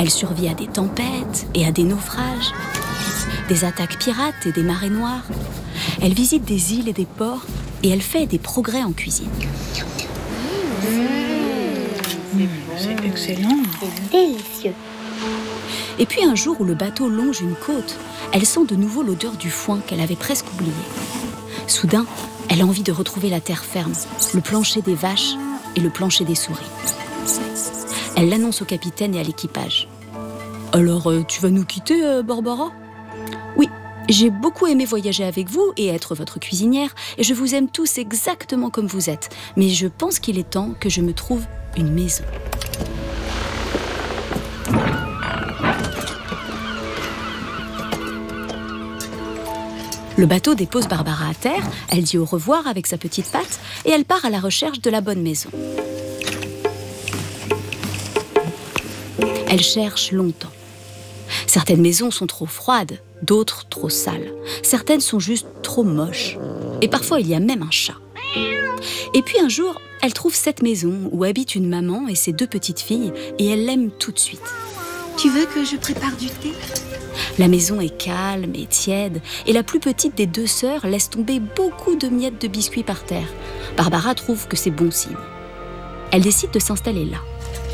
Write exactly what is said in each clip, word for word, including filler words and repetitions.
Elle survit à des tempêtes et à des naufrages, des attaques pirates et des marées noires. Elle visite des îles et des ports et elle fait des progrès en cuisine. Mmh, c'est excellent. C'est délicieux. Et puis un jour où le bateau longe une côte, elle sent de nouveau l'odeur du foin qu'elle avait presque oublié. Soudain, elle a envie de retrouver la terre ferme, le plancher des vaches et le plancher des souris. Elle l'annonce au capitaine et à l'équipage. « Alors, euh, tu vas nous quitter, euh, Barbara ?»« Oui, j'ai beaucoup aimé voyager avec vous et être votre cuisinière, et je vous aime tous exactement comme vous êtes. Mais je pense qu'il est temps que je me trouve une maison. » Le bateau dépose Barbara à terre, elle dit au revoir avec sa petite patte et elle part à la recherche de la bonne maison. Elle cherche longtemps. Certaines maisons sont trop froides, d'autres trop sales. Certaines sont juste trop moches. Et parfois, il y a même un chat. Et puis un jour, elle trouve cette maison où habite une maman et ses deux petites filles et elle l'aime tout de suite. Tu veux que je prépare du thé ? La maison est calme et tiède et la plus petite des deux sœurs laisse tomber beaucoup de miettes de biscuits par terre. Barbara trouve que c'est bon signe. Elle décide de s'installer là.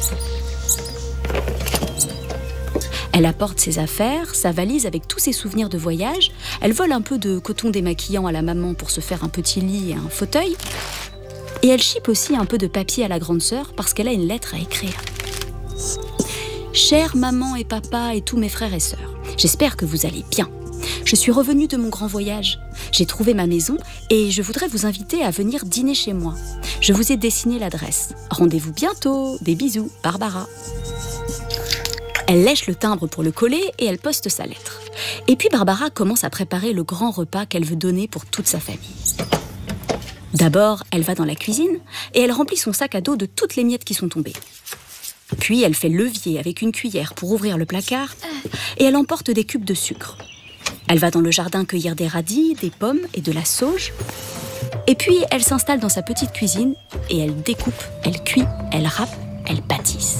Elle apporte ses affaires, sa valise avec tous ses souvenirs de voyage. Elle vole un peu de coton démaquillant à la maman pour se faire un petit lit et un fauteuil. Et elle chipe aussi un peu de papier à la grande sœur parce qu'elle a une lettre à écrire. Chère maman et papa et tous mes frères et sœurs, j'espère que vous allez bien. Je suis revenue de mon grand voyage. J'ai trouvé ma maison et je voudrais vous inviter à venir dîner chez moi. Je vous ai dessiné l'adresse. Rendez-vous bientôt. Des bisous, Barbara. Elle lèche le timbre pour le coller et elle poste sa lettre. Et puis Barbara commence à préparer le grand repas qu'elle veut donner pour toute sa famille. D'abord, elle va dans la cuisine et elle remplit son sac à dos de toutes les miettes qui sont tombées. Puis elle fait levier avec une cuillère pour ouvrir le placard et elle emporte des cubes de sucre. Elle va dans le jardin cueillir des radis, des pommes et de la sauge. Et puis elle s'installe dans sa petite cuisine et elle découpe, elle cuit, elle râpe, elle pâtisse.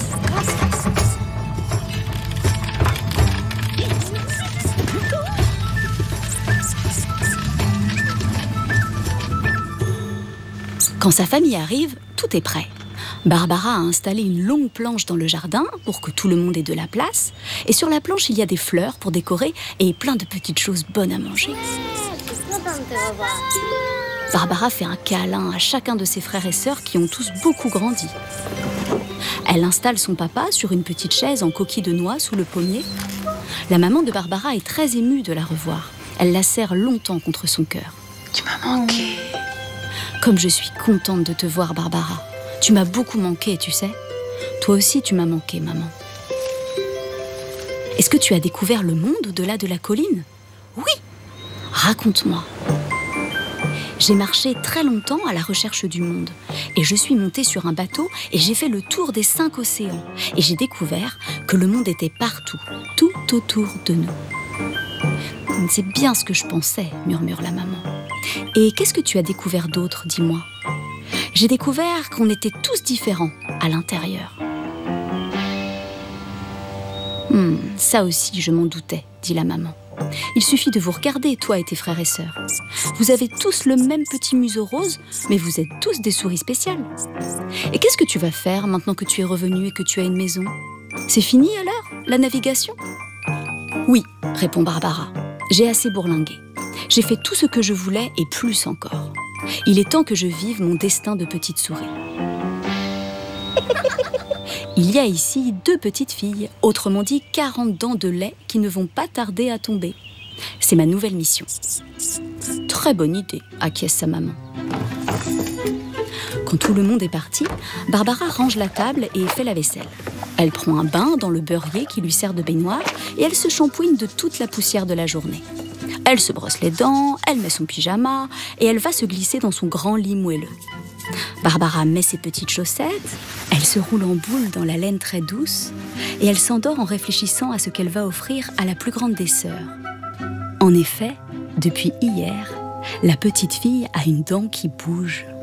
Quand sa famille arrive, tout est prêt. Barbara a installé une longue planche dans le jardin pour que tout le monde ait de la place. Et sur la planche, il y a des fleurs pour décorer et plein de petites choses bonnes à manger. Je suis contente de te revoir. Barbara fait un câlin à chacun de ses frères et sœurs qui ont tous beaucoup grandi. Elle installe son papa sur une petite chaise en coquille de noix sous le pommier. La maman de Barbara est très émue de la revoir. Elle la serre longtemps contre son cœur. Tu m'as manqué. Comme je suis contente de te voir, Barbara. Tu m'as beaucoup manqué, tu sais. Toi aussi, tu m'as manqué, maman. Est-ce que tu as découvert le monde au-delà de la colline ? Oui. Raconte-moi. J'ai marché très longtemps à la recherche du monde. Et je suis montée sur un bateau et j'ai fait le tour des cinq océans. Et j'ai découvert que le monde était partout, tout autour de nous. C'est bien ce que je pensais, murmure la maman. Et qu'est-ce que tu as découvert d'autre, dis-moi ? J'ai découvert qu'on était tous différents à l'intérieur. Hmm, ça aussi, je m'en doutais, dit la maman. Il suffit de vous regarder, toi et tes frères et sœurs. Vous avez tous le même petit museau rose, mais vous êtes tous des souris spéciales. Et qu'est-ce que tu vas faire maintenant que tu es revenu et que tu as une maison ? C'est fini alors, la navigation ? Oui, répond Barbara. J'ai assez bourlingué. J'ai fait tout ce que je voulais et plus encore. Il est temps que je vive mon destin de petite souris. Il y a ici deux petites filles, autrement dit quarante dents de lait qui ne vont pas tarder à tomber. C'est ma nouvelle mission. Très bonne idée, acquiesce sa maman. Quand tout le monde est parti, Barbara range la table et fait la vaisselle. Elle prend un bain dans le beurrier qui lui sert de baignoire et elle se shampouine de toute la poussière de la journée. Elle se brosse les dents, elle met son pyjama et elle va se glisser dans son grand lit moelleux. Barbara met ses petites chaussettes, elle se roule en boule dans la laine très douce et elle s'endort en réfléchissant à ce qu'elle va offrir à la plus grande des sœurs. En effet, depuis hier, la petite fille a une dent qui bouge.